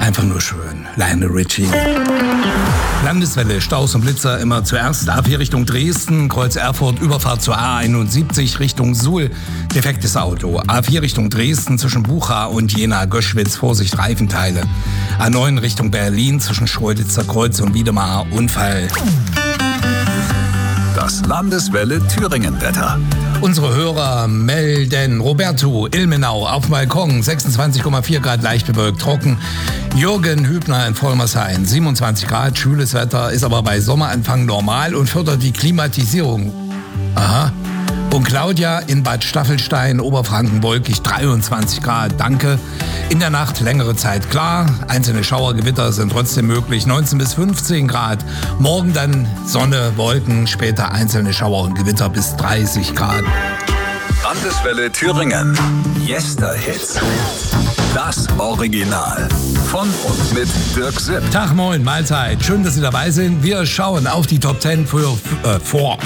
Einfach nur schön. Lionel Richie. Landeswelle, Staus und Blitzer immer zuerst. A4 Richtung Dresden, Kreuz Erfurt, Überfahrt zur A71 Richtung Suhl. Defektes Auto. A4 Richtung Dresden zwischen Bucha und Jena-Göschwitz. Vorsicht, Reifenteile. A9 Richtung Berlin zwischen Schroeditzer Kreuz und Wiedemar. Unfall. Das Landeswelle Thüringen-Wetter. Unsere Hörer melden: Roberto, Ilmenau, auf dem Balkon, 26,4 Grad, leicht bewölkt, trocken. Jürgen Hübner in Vollmershain, 27 Grad, schwüles Wetter, ist aber bei Sommeranfang normal und fördert die Klimatisierung. Aha. Und Claudia in Bad Staffelstein, Oberfranken, wolkig, 23 Grad, danke. In der Nacht längere Zeit klar, einzelne Schauergewitter sind trotzdem möglich, 19 bis 15 Grad. Morgen dann Sonne, Wolken, später einzelne Schauer und Gewitter bis 30 Grad. Landeswelle Thüringen. Yesterhits. Das Original. Von und mit Dirk Sipp. Tag, moin, Mahlzeit. Schön, dass Sie dabei sind. Wir schauen auf die Top 10 für